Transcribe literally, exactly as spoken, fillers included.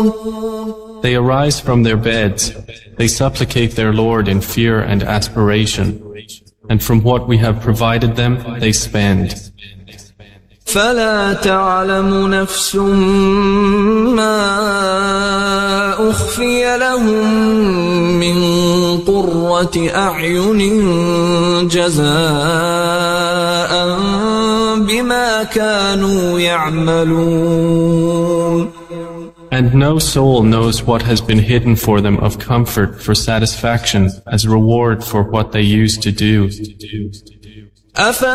They arise from their beds, they supplicate their Lord in fear and aspiration, and from what we have provided them, they spend. فلا تعلم نفس ما أخفي لهم من قرة أعين جزاء بما كانوا يعملون. And no soul knows what has been hidden for them of comfort for satisfaction as reward for what they used to do.